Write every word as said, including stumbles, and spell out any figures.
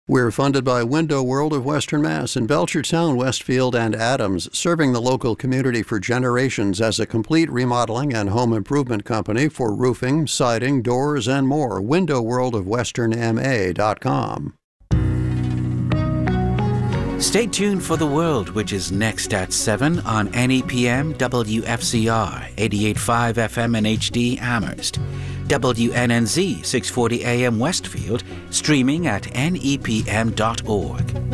We're funded by Window World of Western Mass in Belchertown, Westfield, and Adams, serving the local community for generations as a complete remodeling and home improvement company for roofing, siding, doors, and more. window world of western m a dot com. Stay tuned for The World, which is next at seven on N E P M W F C R, eighty-eight point five F M and H D Amherst, W N N Z six forty A M Westfield, streaming at N E P M dot org.